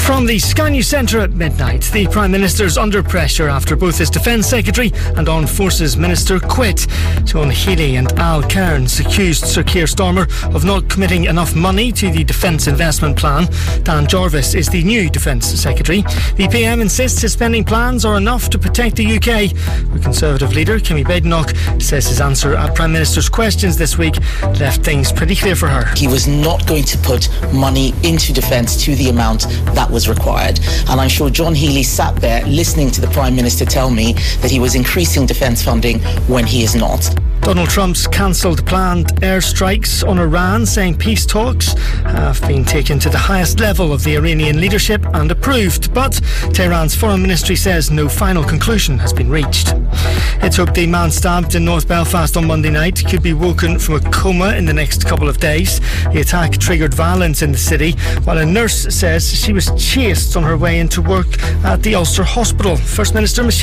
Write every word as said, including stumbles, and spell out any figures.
From the Sky News Centre at midnight, the Prime Minister's under pressure after both his Defence Secretary and Armed Forces Minister quit. John Healey and Al Cairns accused Sir Keir Starmer of not committing enough money to the Defence Investment Plan. Dan Jarvis is the new Defence Secretary. The P M insists his spending plans are enough to protect the U K. The Conservative leader, Kimmy Badenoch, says his answer at Prime Minister's questions this week left things pretty clear for her. He was not going to put money into defence to the amount that was required. And I'm sure John Healey sat there listening to the Prime Minister tell me that he was increasing defence funding when he is not. Donald Trump's cancelled planned airstrikes on Iran, saying peace talks have been taken to the highest level of the Iranian leadership and approved. But Tehran's foreign ministry says no final conclusion has been reached. It's hoped the man stabbed in North Belfast on Monday night could be woken from a coma in the next couple of days. The attack triggered violence in the city, while a nurse says she was chased on her way into work at the Ulster Hospital. First Minister Michelle